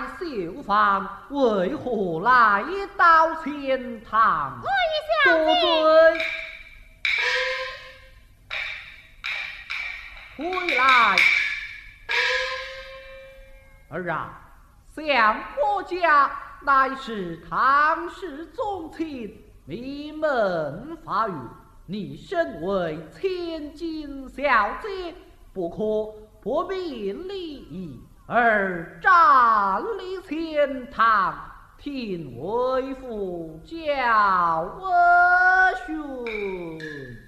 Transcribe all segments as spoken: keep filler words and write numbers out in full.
绣房，为何来到前堂？ 多罪。回来，儿啊，相国家乃是唐氏宗亲，名门法语，你身为千金小姐，不可不明礼仪，而站立前堂，听为父教训。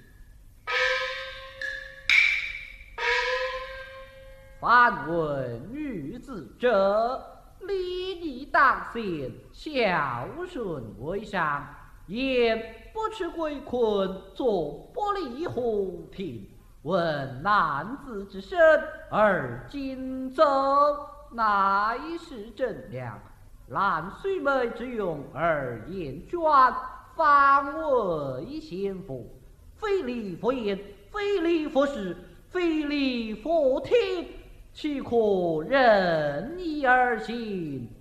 凡问女子者，礼义当先，孝顺为上。言不吃鬼困，坐不离虎庭。问男子之身，而今走，乃是正良。兰须眉之用，而言娟，方为先夫。非礼佛言，非礼佛事，非礼佛听。岂可任意而行？